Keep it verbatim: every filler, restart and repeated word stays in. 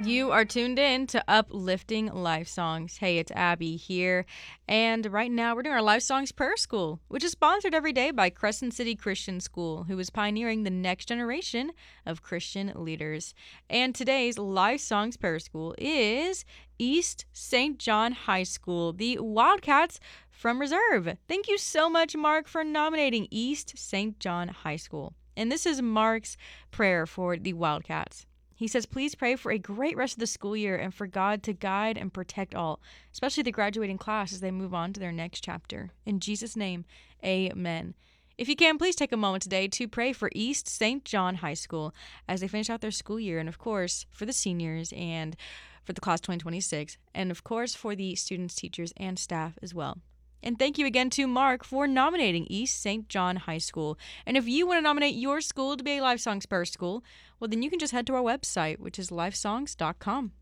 You are tuned in to Uplifting Life Songs. Hey, it's Abby here. And right now we're doing our Life Songs Prayer School, which is sponsored every day by Crescent City Christian School, who is pioneering the next generation of Christian leaders. And today's Life Songs Prayer School is East Saint John High School, the Wildcats from Reserve. Thank you so much, Mark, for nominating East Saint John High School. And this is Mark's prayer for the Wildcats. He says, please pray for a great rest of the school year and for God to guide and protect all, especially the graduating class as they move on to their next chapter. In Jesus' name, amen. If you can, please take a moment today to pray for East Saint John High School as they finish out their school year, and of course, for the seniors and for the class twenty twenty-six, and of course, for the students, teachers, and staff as well. And thank you again to Mark for nominating East Saint John High School. And if you want to nominate your school to be a Life Songs Prayer School, well, then you can just head to our website, which is life songs dot com.